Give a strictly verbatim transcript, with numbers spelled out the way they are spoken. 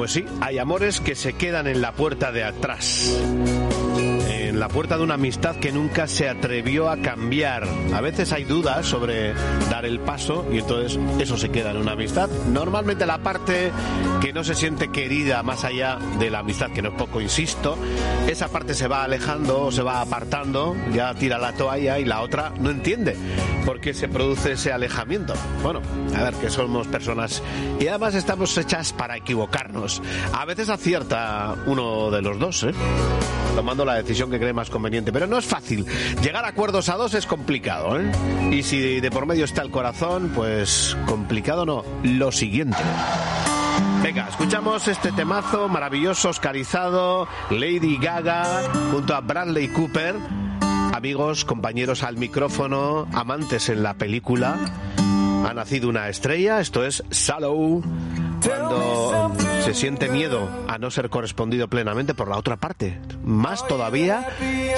Pues sí, hay amores que se quedan en la puerta de atrás, en la puerta de una amistad que nunca se atrevió a cambiar. A veces hay dudas sobre dar el paso y entonces eso se queda en una amistad. Normalmente la parte que no se siente querida más allá de la amistad, que no es poco, insisto, esa parte se va alejando, se va apartando, ya tira la toalla y la otra no entiende por qué se produce ese alejamiento. Bueno, a ver, que somos personas y además estamos hechas para equivocarnos. A veces acierta uno de los dos, ¿eh? tomando la decisión que cree más conveniente, pero no es fácil. Llegar a acuerdos a dos es complicado, ¿eh? Y si de por medio está el corazón, pues complicado no, lo siguiente. Venga, escuchamos este temazo maravilloso, oscarizado, Lady Gaga junto a Bradley Cooper. Amigos, compañeros al micrófono, amantes en la película. Ha nacido una estrella, esto es Shallow. Cuando se siente miedo a no ser correspondido plenamente por la otra parte. Más todavía